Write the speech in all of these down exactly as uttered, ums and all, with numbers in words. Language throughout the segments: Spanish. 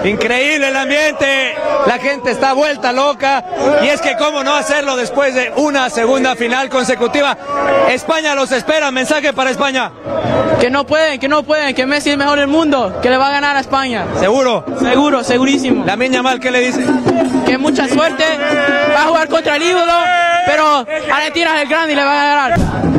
Increíble el ambiente, la gente está vuelta loca y es que cómo no hacerlo después de una segunda final consecutiva. España los espera, mensaje para España. Que no pueden, que no pueden, que Messi es el mejor del mundo, que le va a ganar a España. ¿Seguro? Seguro, segurísimo. Lamine Yamal, ¿qué le dice? Que mucha suerte, va a jugar contra el ídolo, pero Argentina es el grande y le va a ganar.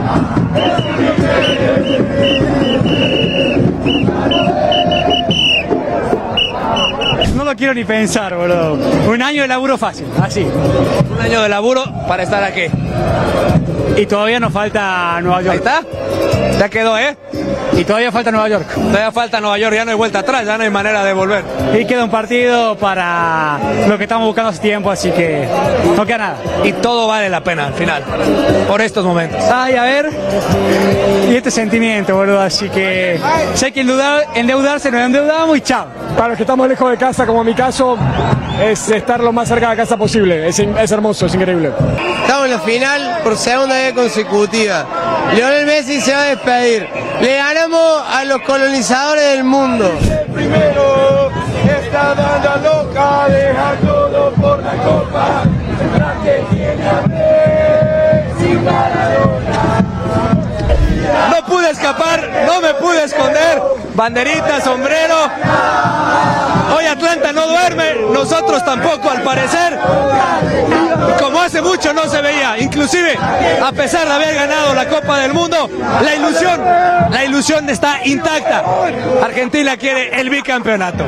No lo quiero ni pensar, boludo. Un año de laburo fácil, así. Un año de laburo para estar aquí. Y todavía nos falta Nueva York. Ahí está. Ya quedó, ¿eh? Y todavía falta Nueva York. Todavía falta Nueva York, ya no hay vuelta atrás, ya no hay manera de volver. Y queda un partido para lo que estamos buscando hace tiempo, así que no queda nada. Y todo vale la pena al final, por estos momentos. Ay, a ver. Y este sentimiento, boludo, así que si hay que endeudar, endeudarse, nos endeudamos y chao. Para los que estamos lejos de casa, como en mi caso, es estar lo más cerca de casa posible. Es, es hermoso, es increíble. Estamos en la final por segunda vez consecutiva. Lionel Messi se va a despedir. Le ganamos a los colonizadores del mundo. El primero, esta banda loca deja todo por la copa. La que tiene a Messi Maradona. No pude escapar, no me pude esconder. Banderita, sombrero. Hoy Atlanta no duerme, nosotros tampoco al parecer. Como hace mucho no se veía, inclusive a pesar de haber ganado la Copa del Mundo, la ilusión, la ilusión está intacta. Argentina quiere el bicampeonato.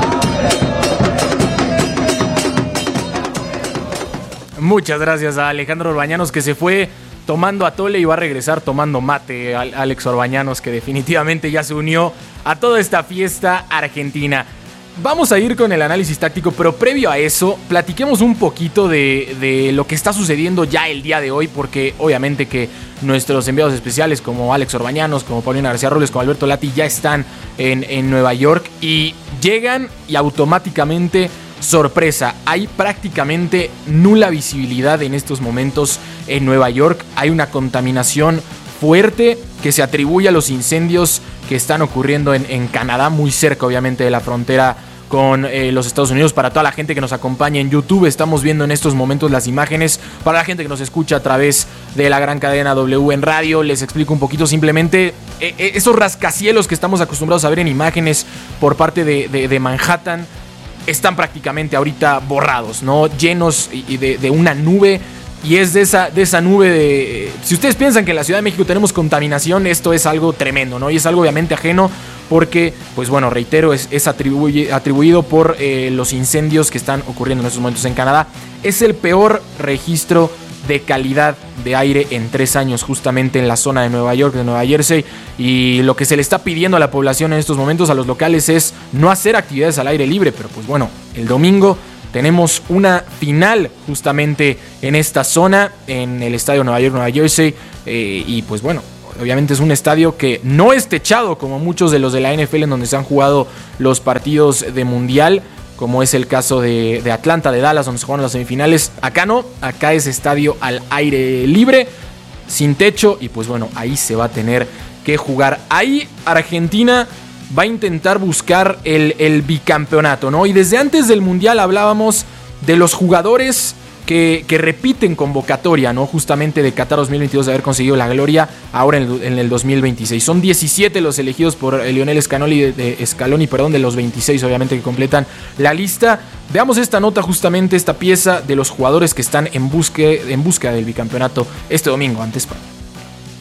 Muchas gracias a Alejandro Orbañanos, que se fue tomando atole y va a regresar tomando mate. Alex Orbañanos, que definitivamente ya se unió a toda esta fiesta argentina. Vamos a ir con el análisis táctico, pero previo a eso, platiquemos un poquito de, de lo que está sucediendo ya el día de hoy, porque obviamente que nuestros enviados especiales como Alex Orbañanos, como Paulina García Robles, como Alberto Lati ya están en, en Nueva York y llegan y automáticamente, sorpresa, hay prácticamente nula visibilidad en estos momentos en Nueva York. Hay una contaminación fuerte que se atribuye a los incendios que están ocurriendo en, en Canadá, muy cerca obviamente de la frontera con eh, los Estados Unidos. Para toda la gente que nos acompaña en YouTube, estamos viendo en estos momentos las imágenes. Para la gente que nos escucha a través de la gran cadena W en radio, les explico un poquito simplemente eh, esos rascacielos que estamos acostumbrados a ver en imágenes por parte de, de, de Manhattan. Están prácticamente ahorita borrados, ¿no? Llenos de, de una nube. Y es de esa, de esa nube de... Si ustedes piensan que en la Ciudad de México tenemos contaminación, esto es algo tremendo, ¿no? Y es algo obviamente ajeno porque, pues bueno, reitero, es, es atribuye, atribuido por eh, los incendios que están ocurriendo en estos momentos en Canadá. Es el peor registro de calidad de aire en tres años justamente en la zona de Nueva York, de Nueva Jersey. Y lo que se le está pidiendo a la población en estos momentos, a los locales, es no hacer actividades al aire libre. Pero pues bueno, el domingo tenemos una final justamente en esta zona, en el estadio Nueva York, Nueva Jersey, eh, y pues bueno, obviamente es un estadio que no es techado como muchos de los de la N F L en donde se han jugado los partidos de mundial, como es el caso de, de Atlanta, de Dallas, donde se jugaron las semifinales. Acá no, acá es estadio al aire libre, sin techo, y pues bueno, ahí se va a tener que jugar. Ahí Argentina va a intentar buscar el, el bicampeonato, ¿no? Y desde antes del Mundial hablábamos de los jugadores que, que repiten convocatoria, ¿no? Justamente de Qatar dos mil veintidós, de haber conseguido la gloria ahora en el, en el dos mil veintiséis. Son diecisiete los elegidos por Lionel Scaloni, de, de Scaloni, perdón, de los veintiséis obviamente que completan la lista. Veamos esta nota, justamente esta pieza de los jugadores que están en, busque, en busca del bicampeonato este domingo ante España.